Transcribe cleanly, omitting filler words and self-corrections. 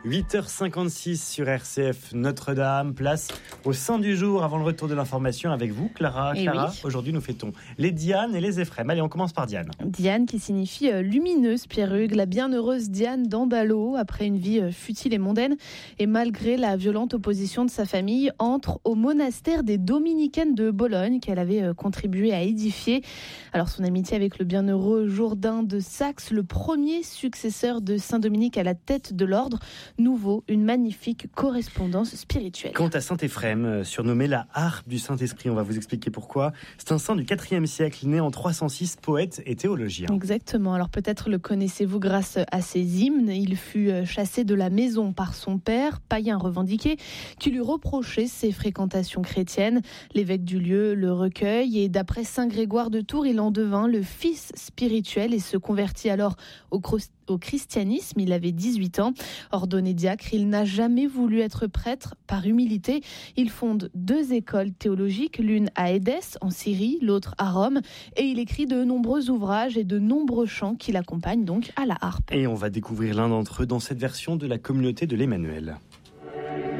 8h56 sur RCF Notre-Dame, place au Saint du jour avant le retour de l'information avec vous, Clara. Clara, oui. Aujourd'hui nous fêtons les Diane et les Éphrem. Allez, on commence par Diane. Diane qui signifie lumineuse, Pierrugue, la bienheureuse Diane d'Andalo, après une vie futile et mondaine, et malgré la violente opposition de sa famille, entre au monastère des Dominicaines de Bologne qu'elle avait contribué à édifier. Alors son amitié avec le bienheureux Jourdain de Saxe, le premier successeur de Saint-Dominique à la tête de l'ordre, nouveau, une magnifique correspondance spirituelle. Quant à Saint-Éphrem, surnommé la harpe du Saint-Esprit, on va vous expliquer pourquoi. C'est un saint du IVe siècle, né en 306, poète et théologien. Exactement, alors peut-être le connaissez-vous grâce à ses hymnes. Il fut chassé de la maison par son père, païen revendiqué, qui lui reprochait ses fréquentations chrétiennes. L'évêque du lieu le recueille et d'après saint Grégoire de Tours, il en devint le fils spirituel et se convertit alors au christianisme. Il avait 18 ans. Ordonné diacre, il n'a jamais voulu être prêtre par humilité. Il fonde 2 écoles théologiques, l'une à Édesse, en Syrie, l'autre à Rome. Et il écrit de nombreux ouvrages et de nombreux chants qui l'accompagnent donc à la harpe. Et on va découvrir l'un d'entre eux dans cette version de la communauté de l'Emmanuel.